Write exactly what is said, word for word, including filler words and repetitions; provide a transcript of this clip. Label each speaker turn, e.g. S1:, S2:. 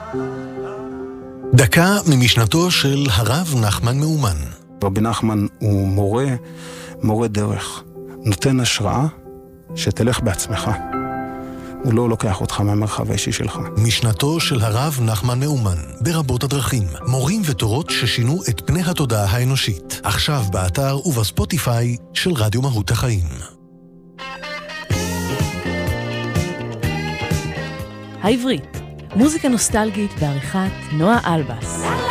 S1: דקה ממשנתו של הרב נחמן מאומן.
S2: רבי נחמן הוא מורה, מורה דרך. נותן השראה שתלך בעצמך. הוא לא לוקח אותך מהמרחב האישי שלך.
S1: משנתו של הרב נחמן מאומן, ברבות הדרכים. מורים ותורות ששינו את פני התודעה האנושית. עכשיו באתר ובספוטיפיי של רדיו מהות החיים.
S3: העברית, מוזיקה נוסטלגית בעריכת נועה אלבס.